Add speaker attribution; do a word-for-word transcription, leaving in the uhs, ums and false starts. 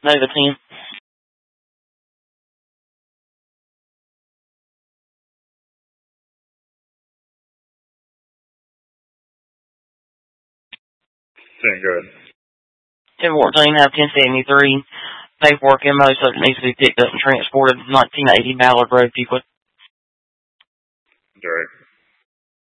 Speaker 1: Nova ten.
Speaker 2: ten, good.
Speaker 1: ten fourteen, have ten seventy-three. Paperwork M O subject needs to be picked up and transported. nineteen eighty Ballard Road, Pequot.
Speaker 2: Direct.